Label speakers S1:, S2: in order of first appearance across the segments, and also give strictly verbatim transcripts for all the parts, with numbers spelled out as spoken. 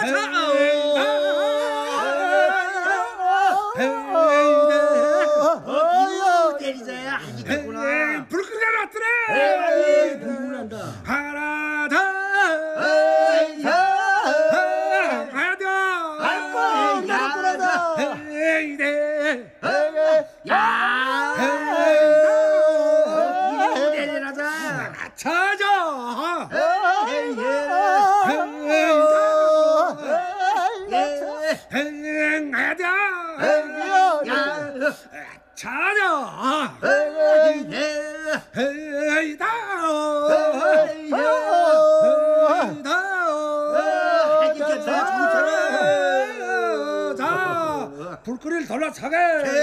S1: 이거 내리자야 하겠구나.
S2: 불 끄게 놨더래.
S1: 눈물 난다.
S2: 하나 더 가야 돼.
S1: 아이고 나쁘다.
S2: 에이 네.
S1: 야 이거 내리라자.
S2: 찾아.
S1: 에이
S2: 에이 가야 돼.
S1: 야
S2: 찾아. 에이 다. 자, 불거리를 돌려차게.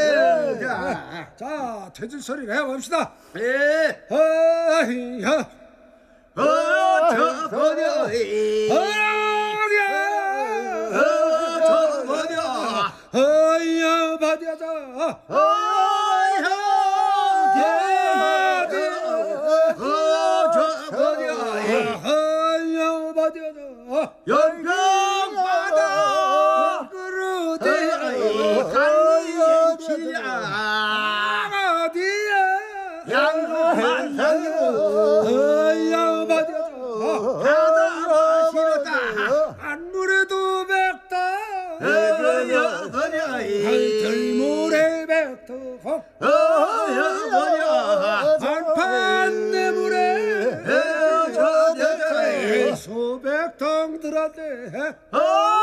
S2: 자, 퇴진 소리를 해봅시다.
S1: 예.
S2: 어이야,
S1: 어저 버려.
S2: 어디야,
S1: 어저 버려.
S2: 어이야, 버려자.
S1: 어저 버려.
S2: 어이야, 버려자.
S1: 연경 바다 그르대 갈리치야
S2: 어디야,
S1: 양만 상요
S2: 어이야, 버려자.
S1: 바다 싫었다
S2: 안물에도 백다.
S1: 버려 버려
S2: 들물에 백터홍.
S1: 버려 버려
S2: 한판 내물에
S1: 저 여자애
S2: 소백통 들었대.
S1: 어